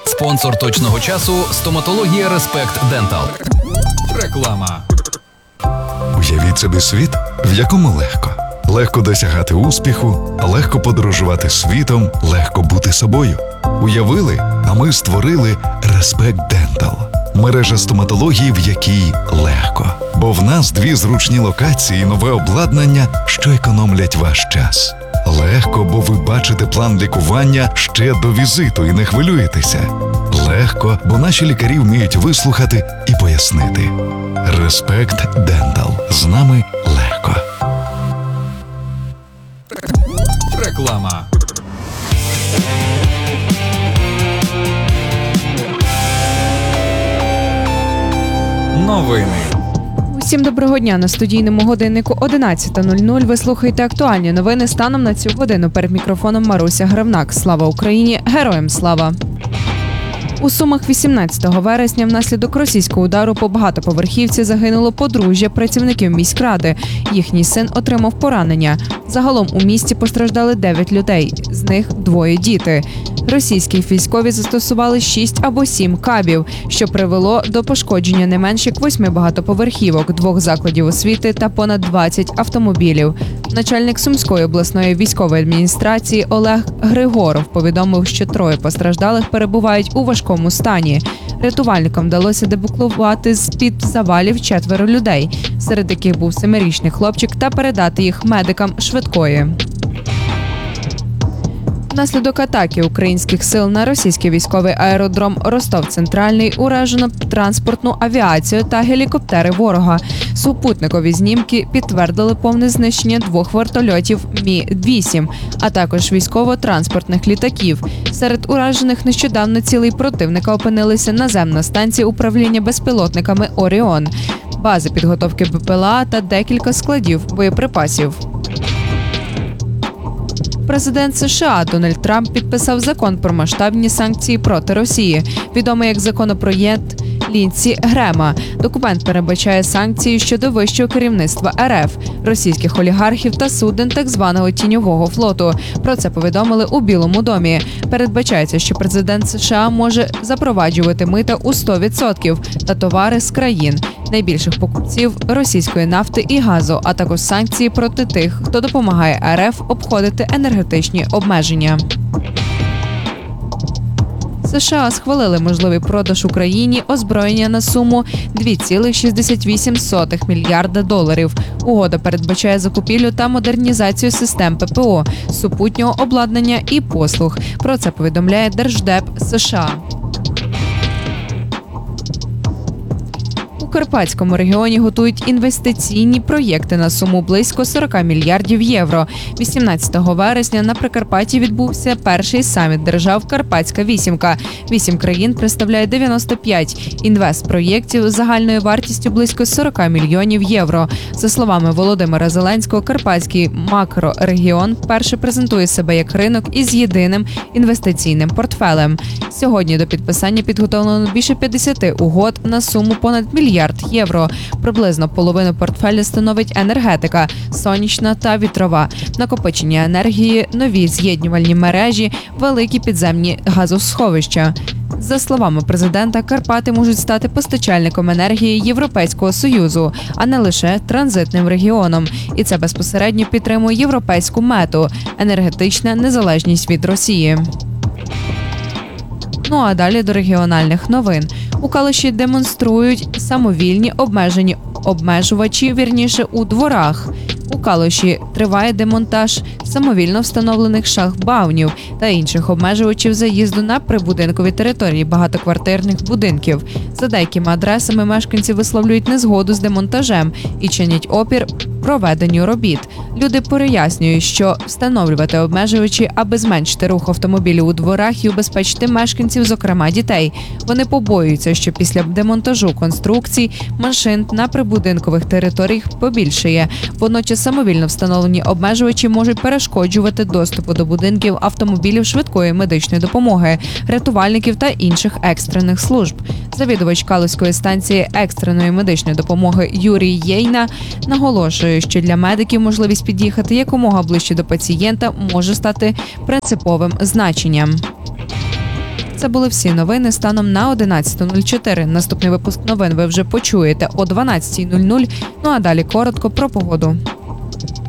Спонсор точного часу – стоматологія Респект Дентал. Реклама. Уявіть собі світ, в якому легко. Легко досягати успіху, легко подорожувати світом, легко бути собою. Уявили, а ми створили Респект Дентал. Мережа стоматології, в якій легко. Бо в нас 2 зручні локації і нове обладнання, що економлять ваш час. Легко, бо ви бачите план лікування ще до візиту і не хвилюєтеся. Легко, бо наші лікарі вміють вислухати і пояснити. Респект Дентал. З нами легко. Реклама. Новини. Усім доброго дня. На студійному годиннику 11:00 ви слухаєте актуальні новини станом на цю годину. Перед мікрофоном Маруся Гривнак. Слава Україні! Героям слава! У Сумах 18 вересня внаслідок російського удару по багатоповерхівці загинуло подружжя працівників міськради. Їхній син отримав поранення. Загалом у місті постраждали 9 людей, з них 2 діти. Російські військові застосували 6 або 7 кабів, що привело до пошкодження не менш як 8 багатоповерхівок, 2 закладів освіти та понад 20 автомобілів. Начальник Сумської обласної військової адміністрації Олег Григоров повідомив, що 3 постраждалих перебувають у важкому стані. Рятувальникам вдалося дебуклувати з-під завалів 4 людей, серед яких був 7-річний хлопчик, та передати їх медикам швидкої. Внаслідок атаки українських сил на російський військовий аеродром Ростов-Центральний уражено транспортну авіацію та гелікоптери ворога. Супутникові знімки підтвердили повне знищення 2 вертольотів Мі-8, а також військово-транспортних літаків. Серед уражених нещодавно цілей противника опинилися наземна станція управління безпілотниками «Оріон», бази підготовки БПЛА та декілька складів боєприпасів. Президент США Дональд Трамп підписав закон про масштабні санкції проти Росії, відомий як законопроєкт Лінсі Грема. Документ передбачає санкції щодо вищого керівництва РФ, російських олігархів та суден так званого тіньового флоту. Про це повідомили у Білому домі. Передбачається, що президент США може запроваджувати мита у 100% та товари з країн найбільших покупців російської нафти і газу, а також санкції проти тих, хто допомагає РФ обходити енергетичні обмеження. США схвалили можливий продаж Україні озброєння на суму $2,68 мільярда. Угода передбачає закупівлю та модернізацію систем ППО, супутнього обладнання і послуг. Про це повідомляє Держдеп США. У Карпатському регіоні готують інвестиційні проєкти на суму близько 40 мільярдів євро. 18 вересня на Прикарпатті відбувся перший саміт держав «Карпатська вісімка». 8 країн представляє 95 інвестпроєктів загальною вартістю близько 40 мільйонів євро. За словами Володимира Зеленського, Карпатський макрорегіон вперше презентує себе як ринок із єдиним інвестиційним портфелем. Сьогодні до підписання підготовлено більше 50 угод на суму понад мільярд євро. Приблизно половину портфеля становить енергетика, сонячна та вітрова, накопичення енергії, нові з'єднувальні мережі, великі підземні газосховища. За словами президента, Карпати можуть стати постачальником енергії Європейського Союзу, а не лише транзитним регіоном. І це безпосередньо підтримує європейську мету – енергетична незалежність від Росії. Ну а далі до регіональних новин. У Калуші демонструють самовільні обмежувачі, у дворах. У Калуші триває демонтаж самовільно встановлених шлагбаумів та інших обмежувачів заїзду на прибудинкові території багатоквартирних будинків. За деякими адресами мешканці висловлюють незгоду з демонтажем і чинять опір проведенню робіт. Люди пояснюють, що встановлювати обмежувачі, аби зменшити рух автомобілів у дворах і убезпечити мешканців, зокрема дітей. Вони побоюються, що після демонтажу конструкцій машин на прибудинкових територіях побільшає. Водночас самовільно встановлені обмежувачі можуть перешкоджувати доступу до будинків автомобілів швидкої медичної допомоги, рятувальників та інших екстрених служб. Завідувач Калузької станції екстреної медичної допомоги Юрій Єйна наголошує, що для медиків можливість під'їхати якомога ближче до пацієнта може стати принциповим значенням. Це були всі новини станом на 11:04. Наступний випуск новин ви вже почуєте о 12:00. Ну а далі коротко про погоду.